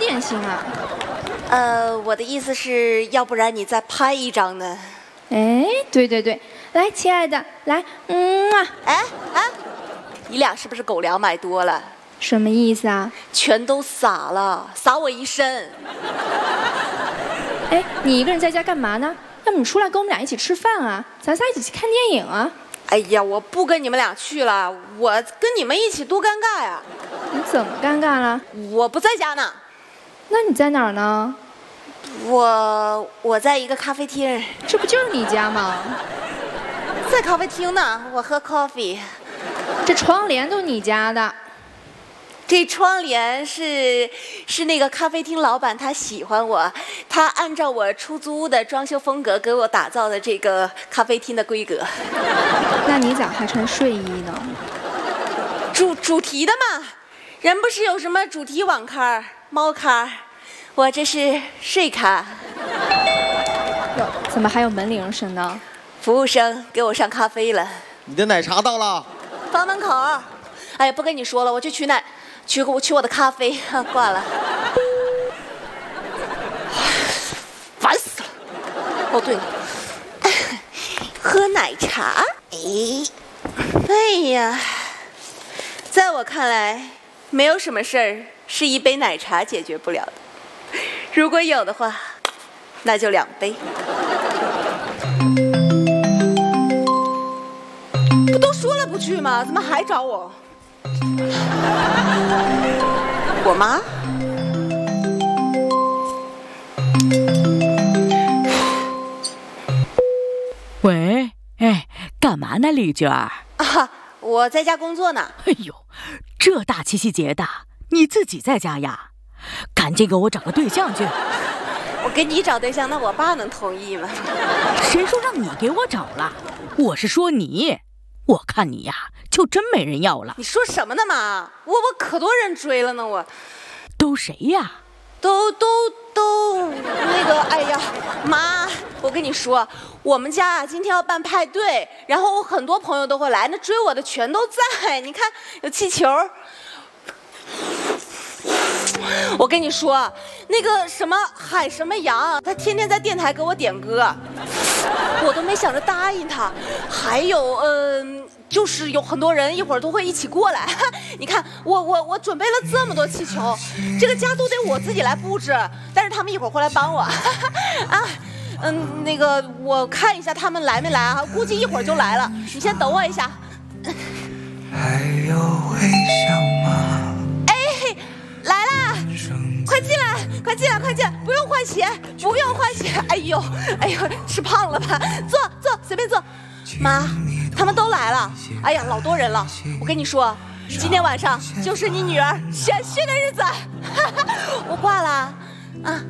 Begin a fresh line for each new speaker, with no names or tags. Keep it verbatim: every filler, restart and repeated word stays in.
点心啊？
呃，我的意思是要不然你再拍一张呢？
哎，对对对，来，亲爱的，来，嗯啊，
哎啊，你俩是不是狗粮买多了？
什么意思啊？
全都撒了，撒我一身。
哎，你一个人在家干嘛呢？要不你出来跟我们俩一起吃饭啊？咱仨一起去看电影啊？
哎呀，我不跟你们俩去了，我跟你们一起多尴尬呀！
你怎么尴尬了？
我不在家呢。
那你在哪儿呢？
我我在一个咖啡厅。
这不就是你家吗？
在咖啡厅呢，我喝 coffee。
这窗帘都你家的。
这窗帘是是那个咖啡厅老板他喜欢我，他按照我出租的装修风格给我打造的这个咖啡厅的规格。
那你咋还穿睡衣呢？
主主题的嘛，人不是有什么主题网咖、猫咖，我这是睡咖。
哟，怎么还有门铃声呢？
服务生给我上咖啡了。
你的奶茶到了，
放门口。哎呀，不跟你说了，我去取奶。取我取我的咖啡，挂了，烦死了。哦，对了，喝奶茶。哎，哎呀，在我看来，没有什么事儿是一杯奶茶解决不了的。如果有的话，那就两杯。不都说了不去吗？怎么还找我？我妈？
喂，哎，干嘛呢，丽娟儿？
啊，我在家工作呢。
哎呦，这大七夕节的，你自己在家呀？赶紧给我找个对象去。
我给你找对象，那我爸能同意吗？
谁说让你给我找了？我是说你，我看你呀，就真没人要了。
你说什么呢，妈？我我可多人追了呢，我。
都谁呀？
都都都那个，哎呀，妈，我跟你说，我们家啊今天要办派对，然后我很多朋友都会来，那追我的全都在。你看有气球。我跟你说，那个什么海什么洋，他天天在电台给我点歌，我都没想着答应他。还有，嗯、呃，就是有很多人一会儿都会一起过来。你看，我我我准备了这么多气球，这个家都得我自己来布置，但是他们一会儿会来帮我。啊，嗯，那个我看一下他们来没来啊？估计一会儿就来了，你先等我一下。还有微笑吗？来啦！快进来，快进来，快进来！不用换鞋，不用换鞋。哎呦，哎呦，吃胖了吧？坐坐，随便坐。妈，他们都来了。哎呀，老多人了。我跟你说，今天晚上就是你女儿选婿的日子。我挂了。